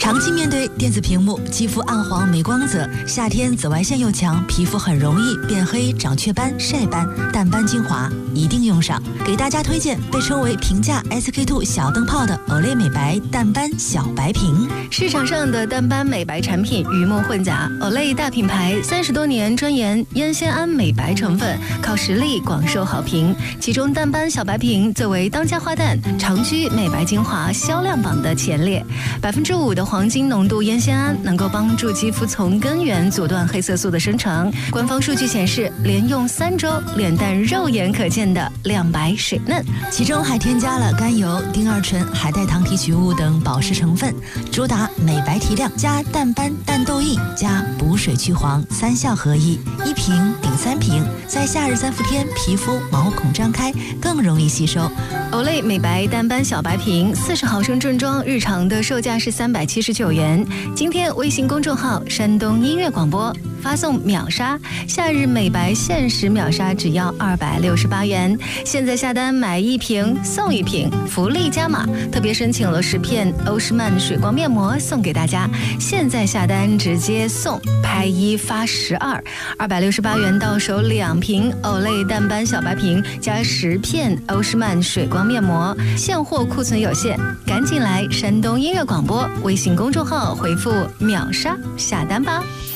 长期面对电子屏幕，肌肤暗黄没光泽，夏天紫外线又强，皮肤很容易变黑、长雀斑、晒斑。淡斑精华一定用上，给大家推荐被称为平价 SK2 小灯泡的 Olay 美白淡斑小白瓶。 市场上的淡斑美白产品鱼目混杂，Olay 大品牌30多年专研烟酰胺美白成分，靠实力广受好评。其中淡斑小白瓶作为当家花旦，长居美白精华销量榜的前列。5%的黄金浓度烟酰胺能够帮助肌肤从根源阻断黑色素的生成。官方数据显示，连用3周，脸蛋肉眼可见的亮白水嫩， 其中还添加了甘油、丁二醇、海带糖提取物等保湿成分，主打美白提亮加淡斑淡痘印加补水去黄3效合一，1瓶顶3瓶，在夏日3伏天皮肤毛孔张开，更容易吸收。 Olay 美白淡斑小白瓶40毫升正装，日常的售价是379元。今天微信公众号山东音乐广播发送秒杀，夏日美白限时秒杀只要268元。现在下单买1瓶送1瓶，福利加码，特别申请了10片欧诗漫水光面膜送给大家。现在下单直接送，拍1发12，268元到手2瓶 Olay 淡斑小白瓶加10片欧诗漫水光面膜，现货库存有限，赶紧来山东音乐广播微信公众号回复秒杀下单吧。